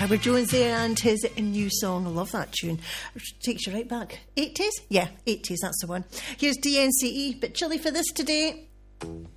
Howard Jones there and his new song. I love that tune. Takes you right back. 80s? Yeah, 80s, that's the one. Here's DNCE, bit chilly for this today.